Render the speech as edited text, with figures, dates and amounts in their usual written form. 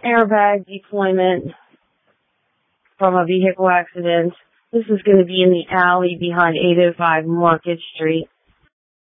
airbag deployment from a vehicle accident. This is going to be in the alley behind 805 Market Street.